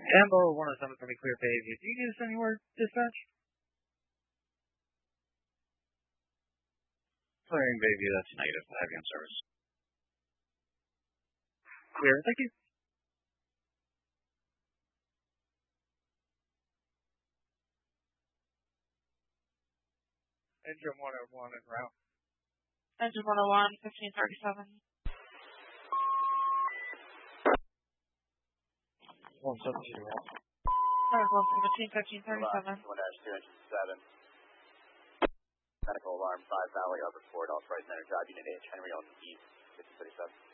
Ambo 107 for me, clear Bayview. Do you need us anywhere, dispatch? Clearing Bayview, that's negative. Heavy on service. Clear, thank you. Engine 101 en route. Engine 101, 1537. 170. That was 117, 1537. 1-2, engine 7. Medical alarm 5 Valley, Arbor 4, Dallas Right Center, Drive Unit H, Henry Elton East, 1537.